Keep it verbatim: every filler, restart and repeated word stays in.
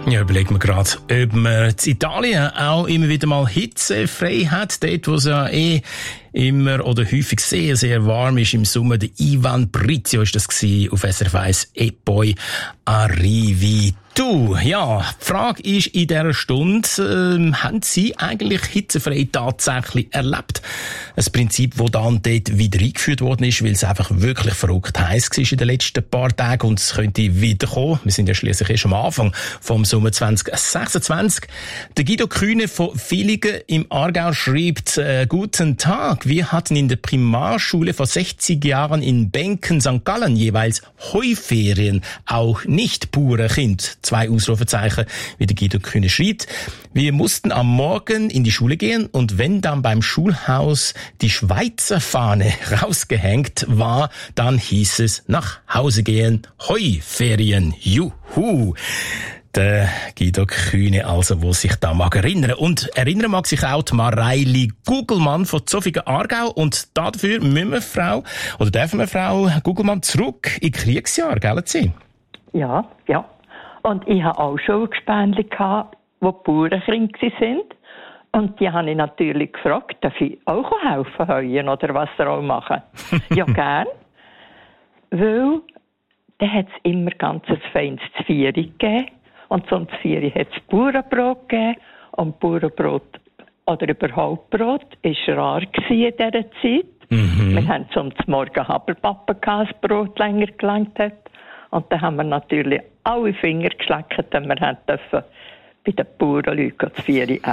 Ja, überlegen wir gerade, ob man in Italien auch immer wieder mal hitzefrei hat. Dort, wo es ja eh immer oder häufig sehr, sehr warm ist im Sommer. Der Ivan Brizio ist das gewesen, auf S R F eins. E poi arrivi tu. Ja, die Frage ist in dieser Stunde, äh, haben Sie eigentlich hitzefrei tatsächlich erlebt? Ein Prinzip, das dann dort wieder eingeführt worden ist, weil es einfach wirklich verrückt heiß war in den letzten paar Tagen und es könnte wiederkommen. Wir sind ja schliesslich erst am Anfang vom Sommer zwanzig sechsundzwanzig. Der Guido Kühne von Villigen im Aargau schreibt, äh, guten Tag. Wir hatten in der Primarschule vor sechzig Jahren in Benken, Sankt Gallen jeweils Heuferien, auch nicht pure Kind. Zwei Ausrufezeichen, wie der Guido Kühne schreibt. Wir mussten am Morgen in die Schule gehen und wenn dann beim Schulhaus die Schweizer Fahne rausgehängt war, dann hieß es nach Hause gehen, Heuferien, juhu. Der Guido Kühne, also, wo sich da mag erinnern. Und erinnern mag sich auch die Mareili Gugelmann von Zofingen Aargau. Und dafür müssen wir Frau, oder dürfen wir Frau Gugelmann zurück in Kriegsjahr, gell Sie? Ja, ja. Und ich hatte auch schon Gespänli, die Bauernkinder waren. Und die habe ich natürlich gefragt, darf ich auch helfen heuen oder was sie auch machen? Ja, gern. Weil, da hat es immer ganz ein feines Zvieri gegeben. Und zum Zvieri hat es Bauernbrot gegeben. Und Bauernbrot oder überhaupt Brot war rar in dieser Zeit. Mhm. Wir haben zum Morgen Haberpappen gehabt, das Brot länger gelangt hat. Und da haben wir natürlich alle Finger geschleckt, denn wir dürfen bei den Bauernleuten das Zvieri